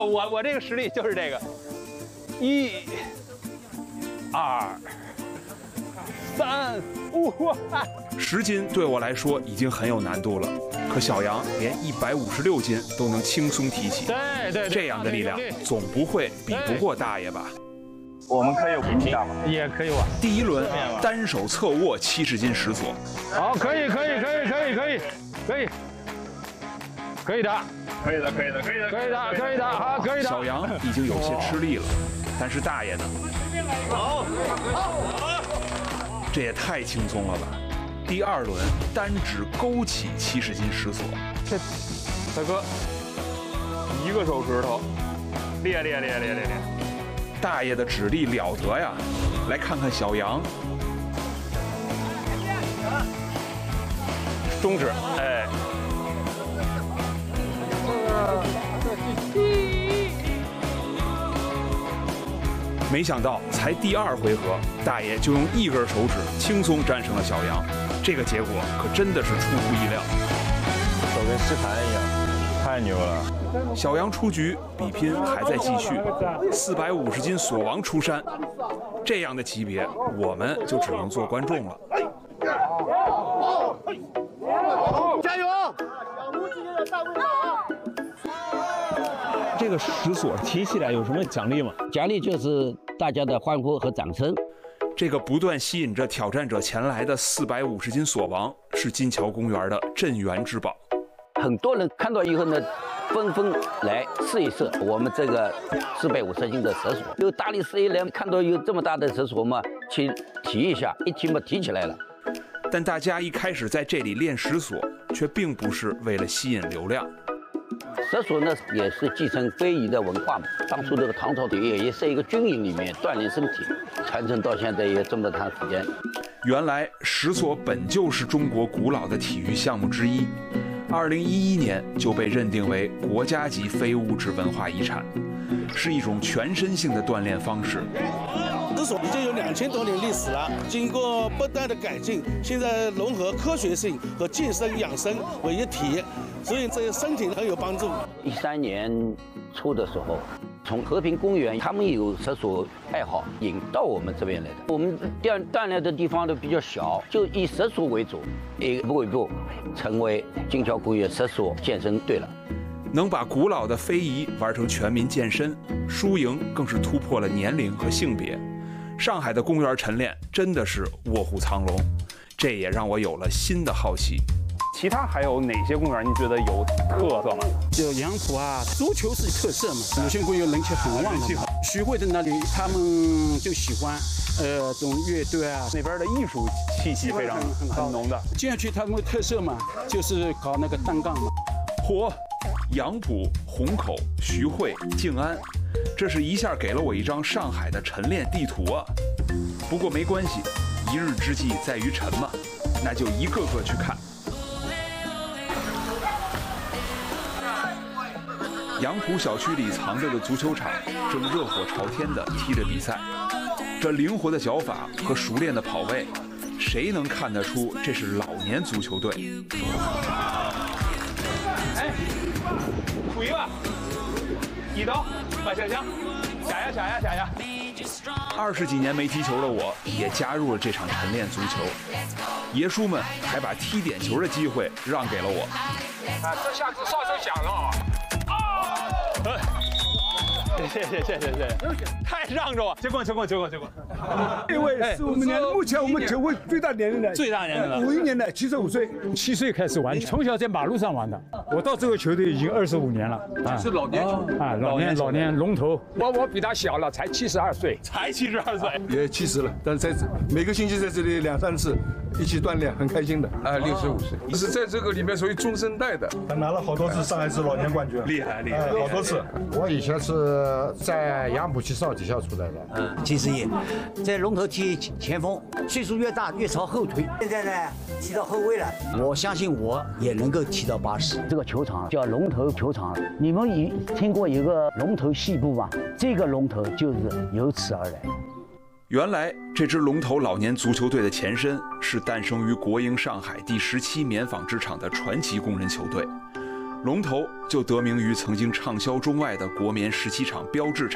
我这个实力就是这个，1、2、3、5。 10斤对我来说已经很有难度了，可小杨连156斤都能轻松提起。 对， 这样的力量总不会比不过大爷吧？ 我们可以比一下吗？ 也可以吧。 第一轮单手侧卧70斤石锁。 好，可以的，好，可以的。 小杨已经有些吃力了，但是大爷呢？ 好， 这也太轻松了吧！第2轮单指勾起70斤石锁。 这大哥，一个手指头，练。 大爷的指力了得呀！来看看小杨， 中指，哎。 没想到才第2回合，大爷就用1根手指轻松战胜了小杨，这个结果可真的是出乎意料。 手跟吸盘一样，太牛了！ 小杨出局，比拼还在继续。450斤锁王出山，这样的级别，我们就只能做观众了。 加油！ 这个石锁提起来有什么奖励吗？ 奖励就是大家的欢呼和掌声。 这个不断吸引着挑战者前来的450斤锁王，是金桥公园的镇园之宝。 很多人看到以后呢，纷纷来试一试我们这个450斤的石锁。有大力士一来看到有这么大的石锁嘛，去提一下，一提嘛提起来了。 但大家一开始在这里练石锁，却并不是为了吸引流量。 石锁呢，也是继承非遗的文化嘛。当初这个唐朝也是一个军营里面锻炼身体，传承到现在也这么长时间。 原来石锁本就是中国古老的体育项目之一，2011年就被认定为国家级非物质文化遗产，是一种全身性的锻炼方式。 石锁已经有2000多年历史了，经过不断的改进，现在融合科学性和健身养生为一体，所以对身体很有帮助。 13年初的时候，从和平公园他们有石锁爱好引到我们这边来的。我们锻炼的地方都比较小，就以石锁为主，一步一步成为金桥公园石锁健身队了。 能把古老的非遗玩成全民健身，输赢更是突破了年龄和性别。上海的公园晨练真的是卧虎藏龙，这也让我有了新的好奇。 其他还有哪些公园你觉得有特色吗？ 就杨浦啊，足球是特色嘛，鲁迅公园人气很旺的。徐汇的那里他们就喜欢这种乐队啊， 那边的艺术气息非常很浓的。 这样去他们的特色嘛，就是搞那个单杠嘛。 嚯，杨浦、虹口、徐汇、静安，这是一下给了我一张上海的晨练地图啊！不过没关系，一日之计在于晨嘛，那就一个个去看。杨浦小区里藏着的足球场正热火朝天地踢着比赛，这灵活的脚法和熟练的跑位，谁能看得出这是老年足球队？ 哎，数一个，1刀，把小枪，下呀。 20几年没踢球的我，也加入了这场晨练足球。爷叔们还把踢点球的机会让给了我。 啊，这下子哨声响了啊！谢谢，太让着我，结棍。 这位是我们目前我们球会最大年龄的，51年的，75岁 ，7岁开始玩，从小在马路上玩的。我到这个球队已经25年了， 是老年球啊，老年龙头。 我比他小了，才72岁，也70了，但是每个星期在这里2、3次一起锻炼，很开心的。65岁，是在这个里面属于中生代的， 他拿了好多次上海市老年冠军， 厉害， 好多次。 我以前是在杨浦区少体校出来的 70爷，在龙头踢前锋，岁数越大越朝后推。现在呢，踢到后卫了，我相信我也能够踢到80。 这个球场叫龙头球场，你们听过一个龙头戏部吗？这个龙头就是由此而来。 原来这支龙头老年足球队的前身是诞生于国营上海第17棉纺织厂的传奇工人球队。 龙头就得名于曾经畅销中外的国棉17厂标志